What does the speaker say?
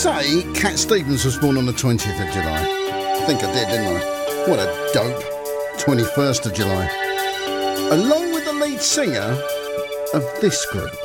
say Cat Stevens was born on the 20th of July? I think I did, didn't I? What a dope. 21st of July. Along with the lead singer of this group.